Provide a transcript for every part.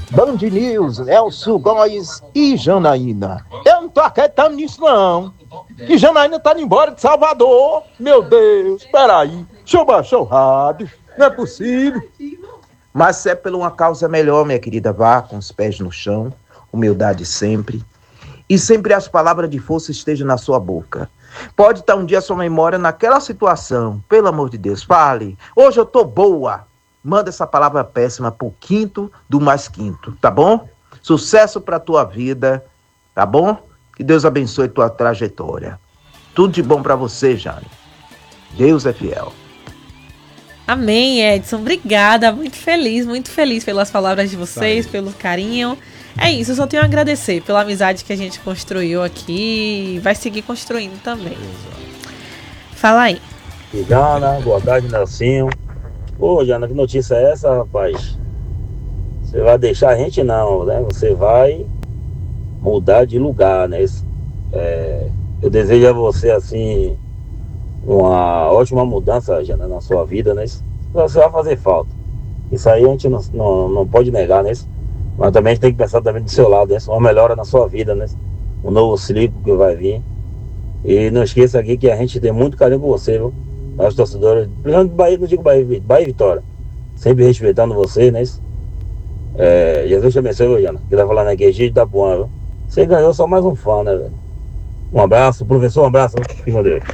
Band News, Elcio Góes e Janaína. Eu não tô acreditando nisso, não. Que Janaína tá indo embora de Salvador. Meu Deus, peraí. Deixa eu baixar o rádio. Não é possível. Mas se é por uma causa melhor, minha querida, vá com os pés no chão. Humildade sempre. E sempre as palavras de força estejam na sua boca. Pode estar um dia a sua memória naquela situação. Pelo amor de Deus, fale. Hoje eu tô boa. Manda essa palavra péssima pro quinto do mais quinto, tá bom? Sucesso pra tua vida, tá bom? Que Deus abençoe tua trajetória. Tudo de bom pra você, Jane. Deus é fiel. Amém, Edson. Obrigada. Muito feliz pelas palavras de vocês, pelo carinho. É isso, eu só tenho a agradecer pela amizade que a gente construiu aqui e vai seguir construindo também. Fala aí. Jana, boa tarde, Nelsinho. Ô, Jana, que notícia é essa, rapaz? Você vai deixar a gente não, né? Você vai mudar de lugar, né? Eu desejo a você, assim, uma ótima mudança, Jana, na sua vida, né? Você vai fazer falta. Isso aí a gente não pode negar, né? Mas também a gente tem que pensar também do seu lado, né? Uma melhora na sua vida, né? Um novo ciclo que vai vir. E não esqueça aqui que a gente tem muito carinho por você, viu? Os torcedores, principalmente do Bahia, não digo Bahia e Vitória, sempre respeitando você, né? Jesus te abençoe, viu, Jana? Que tá falando aqui, Egídio da Puan, viu? Você ganhou só mais um fã, né, velho? Um abraço, professor, um abraço, fique com Deus.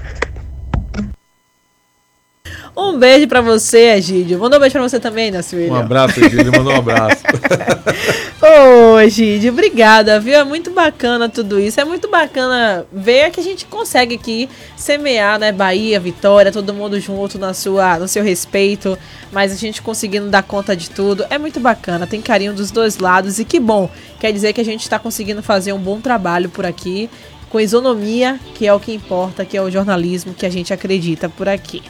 Um beijo pra você, Egídio. Mandou um beijo pra você também, né, Silvio? Um abraço, Egídio. Mandou um abraço. Ô, Egídio, obrigada, viu? É muito bacana tudo isso. É muito bacana ver que a gente consegue aqui semear, né? Bahia, Vitória, todo mundo junto no seu respeito. Mas a gente conseguindo dar conta de tudo. É muito bacana. Tem carinho dos dois lados. E que bom. Quer dizer que a gente tá conseguindo fazer um bom trabalho por aqui. Com isonomia, que é o que importa, que é o jornalismo que a gente acredita por aqui.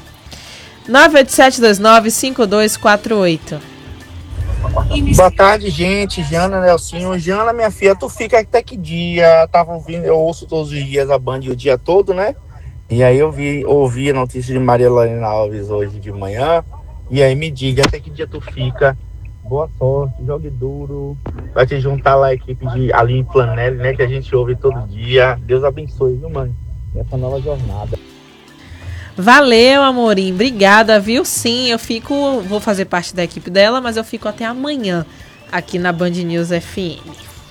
987295248. Boa tarde, gente. Jana, Nelsinho. Jana, minha filha, tu fica até que dia? Tava ouvindo, eu ouço todos os dias a Band o dia todo, né? E aí eu ouvi a notícia de Maria Lorena Alves hoje de manhã. E aí me diga até que dia tu fica. Boa sorte, jogue duro. Vai te juntar lá a equipe de Aline Planelli, né? Que a gente ouve todo dia. Deus abençoe, viu, mãe? Nessa nova jornada. Valeu, Amorim. Obrigada, viu? Sim, vou fazer parte da equipe dela, mas eu fico até amanhã aqui na Band News FM.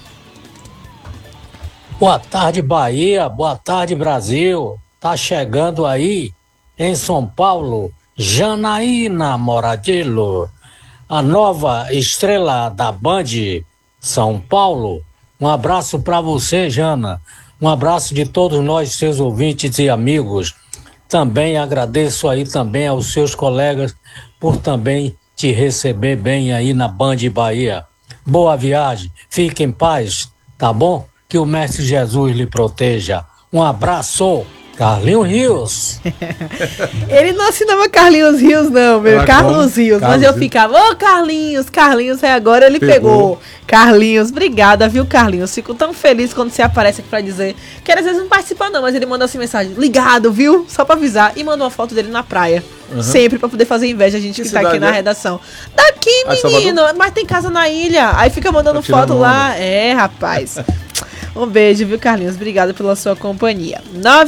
Boa tarde, Bahia. Boa tarde, Brasil. Tá chegando aí em São Paulo, Janaína Moradillo, a nova estrela da Band São Paulo. Um abraço para você, Jana. Um abraço de todos nós, seus ouvintes e amigos. Também agradeço aí também aos seus colegas por também te receber bem aí na Band Bahia. Boa viagem, fique em paz, tá bom? Que o Mestre Jesus lhe proteja. Um abraço, Carlinhos Rios. Ele não assinava Carlinhos Rios, não, meu. Carlos Rios. Mas eu ficava, ô Carlinhos, aí agora ele pegou. Carlinhos, obrigada, viu, Carlinhos? Fico tão feliz quando você aparece aqui pra dizer que ele às vezes não participa não, mas ele manda assim mensagem, ligado, viu? Só pra avisar. E manda uma foto dele na praia. Sempre pra poder fazer inveja a gente que tá aqui na redação. Daqui, menino, mas tem casa na ilha. Aí fica mandando foto lá. É, rapaz. Um beijo, viu, Carlinhos? Obrigada pela sua companhia.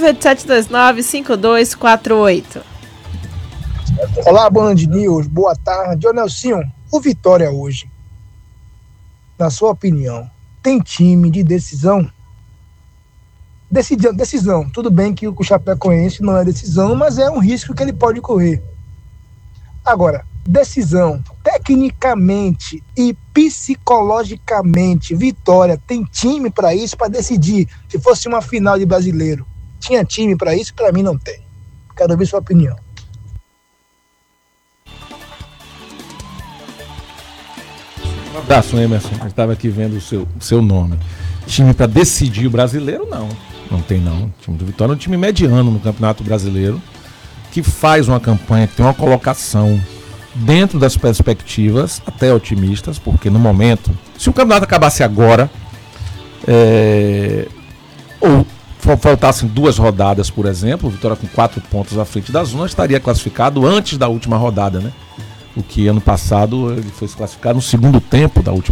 987295248. Olá, Band News. Boa tarde. Ô, Nelsinho, o Vitória hoje, na sua opinião, tem time de decisão? Decisão. Tudo bem que o Chapecoense não é decisão, mas é um risco que ele pode correr. Agora, decisão, tecnicamente e psicologicamente, Vitória tem time para isso, para decidir. Se fosse uma final de brasileiro, tinha time para isso? Para mim não tem. Quero ouvir sua opinião. Um abraço, Emerson. Eu estava aqui vendo o seu nome. Time para decidir o brasileiro, não. Não tem, não. O time do Vitória é um time mediano no Campeonato Brasileiro, que faz uma campanha, que tem uma colocação dentro das perspectivas, até otimistas, porque no momento, se o campeonato acabasse agora, ou faltassem 2 rodadas, por exemplo, o Vitória com 4 pontos à frente da zona, estaria classificado antes da última rodada, né? O que ano passado ele foi classificado no segundo tempo da última